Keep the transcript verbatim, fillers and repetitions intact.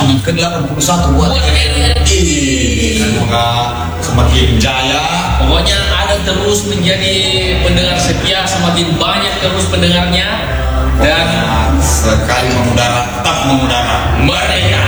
ke delapan puluh satu buat R R I. Semoga semakin jaya. Pokoknya ada terus menjadi pendengar setia, semakin banyak terus pendengarnya, dan sekali mengudara tetap mengudara. mereka